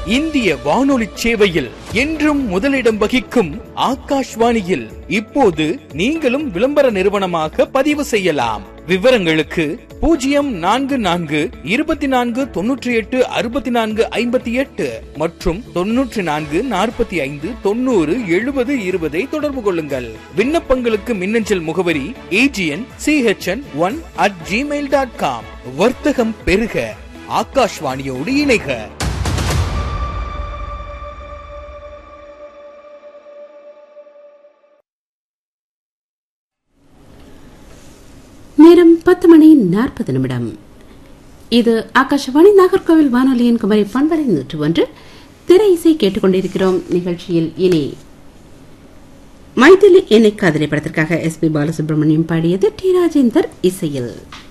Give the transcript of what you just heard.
இந்திய வானொலி சேவையில் என்றும் முதலிடம் வகிக்கும் ஆகாஷ்வாணியில் இப்போது நீங்களும் விளம்பர நிறுவனமாக பதிவு செய்யலாம். விவரங்களுக்கு 042494686458 மற்றும் 9445907020 தொடர்பு கொள்ளுங்கள். விண்ணப்பங்களுக்கு மின்னஞ்சல் முகவரி agn.chn1@gmail.com. வர்த்தகம் பெருக, ஆகாஷ்வாணியோடு இணைக. நேரம் 10:40. இது ஆகாஷவாணி நாகர்கோவில் வானொலியின் குமரி பண்பலை 101 திரை இசை கேட்டுக்கொண்டிருக்கிறோம். நிகழ்ச்சியில் இனி மைதிலி என்னை காதலி படத்திற்காக SP பாலசுப்ரமணியம் பாடியது டி ராஜேந்தர் இசையில்.